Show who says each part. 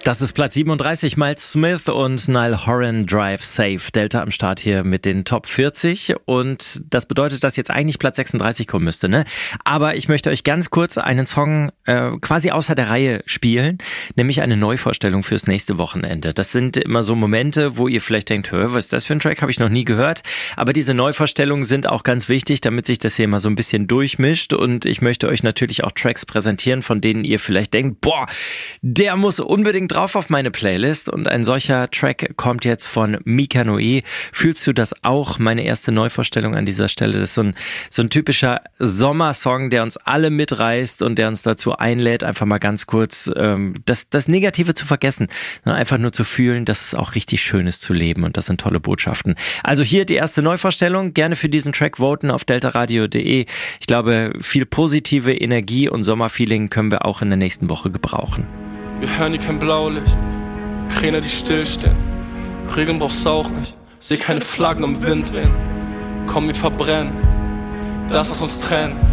Speaker 1: Das ist Platz 37, Miles Smith und Niall Horan, Drive Safe. Delta am Start hier mit den Top 40 und das bedeutet, dass jetzt eigentlich Platz 36 kommen müsste, ne? Aber ich möchte euch ganz kurz einen Song quasi außer der Reihe spielen, nämlich eine Neuvorstellung fürs nächste Wochenende. Das sind immer so Momente, wo ihr vielleicht denkt, was ist das für ein Track, habe ich noch nie gehört. Aber diese Neuvorstellungen sind auch ganz wichtig, damit sich das hier mal so ein bisschen durchmischt und ich möchte euch natürlich auch Tracks präsentieren, von denen ihr vielleicht denkt, boah, der muss unbedingt drauf auf meine Playlist und ein solcher Track kommt jetzt von Mika Noé. Fühlst du das auch? Meine erste Neuvorstellung an dieser Stelle. Das ist so ein typischer Sommersong, der uns alle mitreißt und der uns dazu einlädt, einfach mal ganz kurz das Negative zu vergessen, sondern einfach nur zu fühlen, dass es auch richtig schön ist zu leben und das sind tolle Botschaften. Also hier die erste Neuvorstellung. Gerne für diesen Track voten auf deltaradio.de. Ich glaube, viel positive Energie und Sommerfeeling können wir auch in der nächsten Woche gebrauchen.
Speaker 2: Wir hören hier kein Blaulicht, Kräne, die stillstehen. Regeln brauchst du auch nicht, seh keine Flaggen im Wind wehen. Komm, wir verbrennen das, was uns trennt.